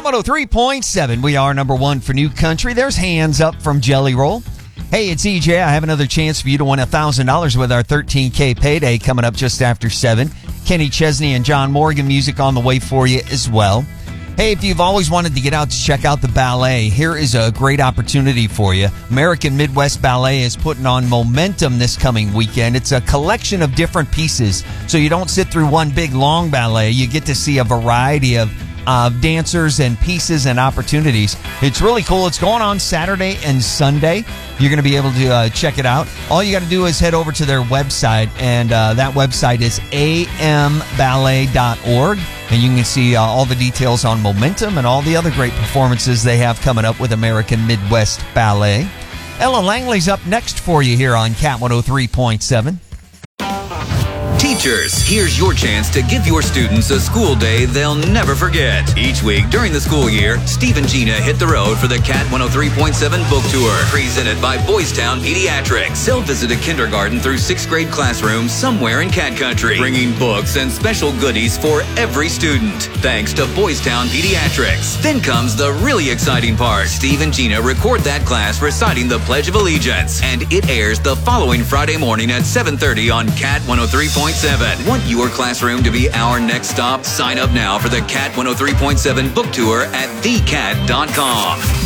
Cat 103.7. We are number one for New Country. There's Hands Up from Jelly Roll. Hey, it's EJ. I have another chance for you to win $1,000 with our 13K payday coming up just after 7. Kenny Chesney and John Morgan music on the way for you as well. Hey, if you've always wanted to get out to check out the ballet, here is a great opportunity for you. American Midwest Ballet is putting on Momentum this coming weekend. It's a collection of different pieces, so you don't sit through one big long ballet. You get to see a variety of dancers and pieces and opportunities. It's really cool. It's going on Saturday and Sunday. You're going to be able to check it out. All you got to do is head over to their website, and that website is amballet.org, and you can see all the details on Momentum and all the other great performances they have coming up with American Midwest Ballet. Ella Langley's up next for you here on Cat 103.7. Teachers, here's your chance to give your students a school day they'll never forget. Each week during the school year, Steve and Gina hit the road for the Cat 103.7 book tour, presented by Boys Town Pediatrics. They'll visit a kindergarten through 6th grade classroom somewhere in Cat Country, bringing books and special goodies for every student, thanks to Boys Town Pediatrics. Then comes the really exciting part. Steve and Gina record that class reciting the Pledge of Allegiance, and it airs the following Friday morning at 7:30 on Cat 103.7. Want your classroom to be our next stop? Sign up now for the Cat 103.7 book tour at thecat.com.